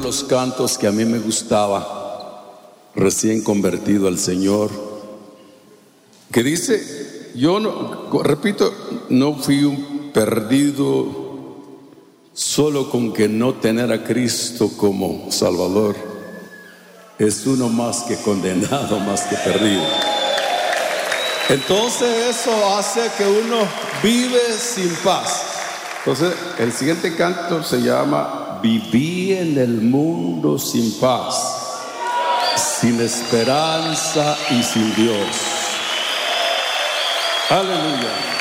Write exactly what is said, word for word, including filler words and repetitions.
los cantos que a mí me gustaba, recién convertido al Señor, que dice, yo no, repito, no fui un perdido solo con que no tener a Cristo como Salvador. Es uno más que condenado, más que perdido. Entonces eso hace que uno vive sin paz. Entonces el siguiente canto se llama Viví en el mundo sin paz, sin esperanza y sin Dios. Aleluya.